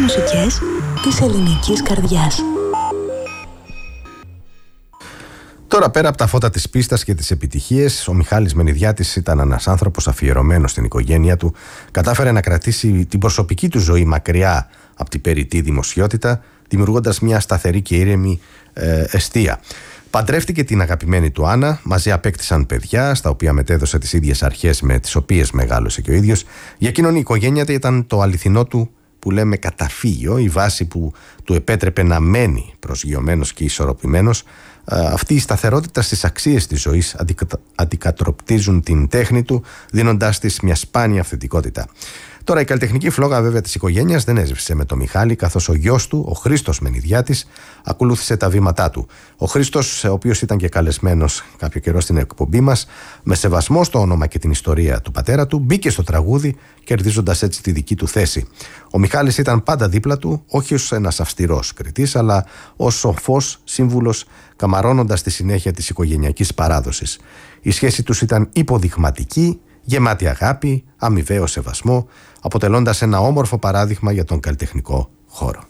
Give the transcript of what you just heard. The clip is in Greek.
μουσικές της ελληνικής καρδιάς. Τώρα, πέρα από τα φώτα της πίστας και τις επιτυχίες, ο Μιχάλης Μενιδιάτης ήταν ένας άνθρωπος αφιερωμένος στην οικογένεια του. Κατάφερε να κρατήσει την προσωπική του ζωή μακριά από την περιττή δημοσιότητα, δημιουργώντας μια σταθερή και ήρεμη εστία. Παντρεύτηκε την αγαπημένη του Άννα, μαζί απέκτησαν παιδιά, στα οποία μετέδωσε τις ίδιες αρχές με τις οποίες μεγάλωσε και ο ίδιος. Για εκείνον η οικογένεια ήταν το αληθινό του, που λέμε, καταφύγιο, η βάση που του επέτρεπε να μένει προσγειωμένος και ισορροπημένος. Αυτή η σταθερότητα στις αξίες της ζωής αντικατοπτρίζουν την τέχνη του, δίνοντάς της μια σπάνια αυθεντικότητα. Τώρα, η καλλιτεχνική φλόγα βέβαια της οικογένειας δεν έσβησε με τον Μιχάλη, καθώς ο γιος του, ο Χρήστος Μενιδιάτης, ακολούθησε τα βήματά του. Ο Χρήστος, ο οποίος ήταν και καλεσμένος κάποιο καιρό στην εκπομπή μας, με σεβασμό στο όνομα και την ιστορία του πατέρα του, μπήκε στο τραγούδι, κερδίζοντας έτσι τη δική του θέση. Ο Μιχάλης ήταν πάντα δίπλα του, όχι ως ένας αυστηρός κριτής, αλλά ως σοφός σύμβουλος, καμαρώνοντας τη συνέχεια της οικογενειακής παράδοσης. Η σχέση τους ήταν υποδειγματική, γεμάτη αγάπη, αμοιβαίο σεβασμό, αποτελώντας ένα όμορφο παράδειγμα για τον καλλιτεχνικό χώρο.